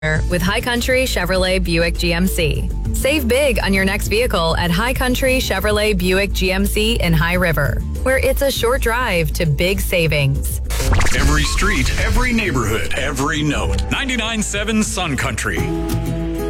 with High Country Chevrolet Buick GMC. Save big on your next vehicle at High Country Chevrolet Buick GMC in High River, where it's a short drive to big savings. Every street, every neighborhood, every note. 99.7 Sun Country.